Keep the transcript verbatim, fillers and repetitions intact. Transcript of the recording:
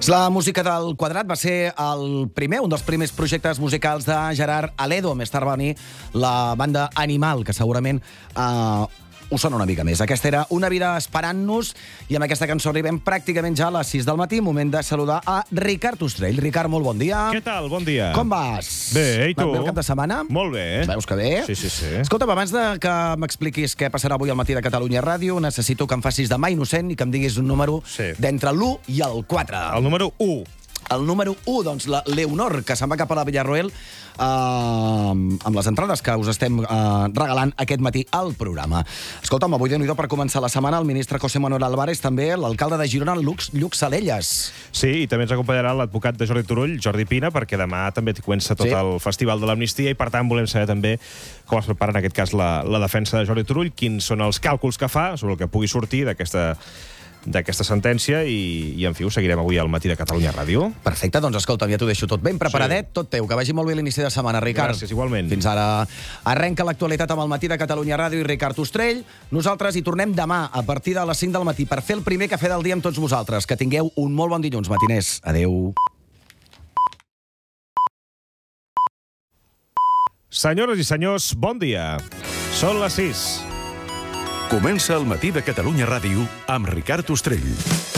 La música del Quadrat va ser el primer, un dels primers projectes musicals de Gerard Aledo. Més tard va venir la banda Animal, que segurament eh, us sona una mica més. Aquesta era Una vida esperant-nos, i amb aquesta cançó arribem pràcticament ja a les sis del matí. Moment de saludar a Ricard Ostrell. Ricard, molt bon dia. Què tal? Bon dia. Com vas? Bé, i tu? Bé el cap de setmana? Molt bé. Veus que bé? Sí, sí, sí. Escolta'm, abans de que m'expliquis què passarà avui al matí de Catalunya Ràdio, necessito que em facis de mà innocent i que em diguis un número Sí. d'entre l'u i el quatre. El número u. El número u, doncs, la Leonor, que se'n va cap a la Villarroel eh, amb les entrades que us estem eh, regalant aquest matí al programa. Escolta'm, avui de nhi per començar la setmana, el ministre José Manuel Álvarez, també l'alcalde de Girona, Lluc, Lluc Salelles. Sí, i també ens acompanyarà l'advocat de Jordi Turull, Jordi Pina, perquè demà també comença tot Sí. el Festival de l'Amnistia i, per tant, volem saber també com es prepara, en aquest cas, la, la defensa de Jordi Turull, quins són els càlculs que fa sobre el que pugui sortir d'aquesta d'aquesta sentència i, i, en fi, ho seguirem avui al matí de Catalunya Ràdio. Perfecte, doncs escolta'm, ja t'ho deixo tot ben preparadet, Sí. tot teu. Que vagi molt bé l'inici de setmana, Ricard. Gràcies, igualment. Fins ara arrenca l'actualitat amb el matí de Catalunya Ràdio i Ricard Ostrell. Nosaltres hi tornem demà a partir de les cinc del matí per fer el primer cafè del dia amb tots vosaltres. Que tingueu un molt bon dilluns, matiners. Adéu. Senyores i senyors, bon dia. Són les sis. Comença el matí de Catalunya Ràdio amb Ricard Ostrell.